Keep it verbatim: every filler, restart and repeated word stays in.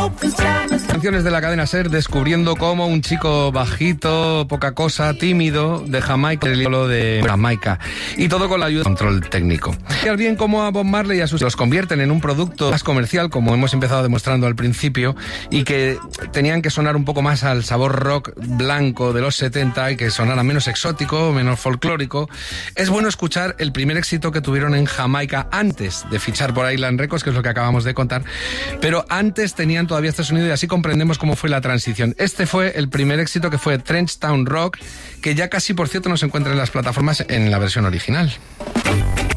Canciones de la cadena SER descubriendo cómo un chico bajito, poca cosa, tímido, de Jamaica, el ídolo de Jamaica. Y todo con la ayuda de control técnico. Y al bien como a Bob Marley y a sus los convierten en un producto más comercial, como hemos empezado demostrando al principio, y que tenían que sonar un poco más al sabor rock blanco de los setenta y que sonara menos exótico, menos folclórico. Es bueno escuchar el primer éxito que tuvieron en Jamaica antes de fichar por Island Records, que es lo que acabamos de contar, pero antes tenían todavía este sonido y así comprendemos cómo fue la transición. Este fue el primer éxito, que fue Trench Town Rock, que ya casi, por cierto, no se encuentra en las plataformas en la versión original.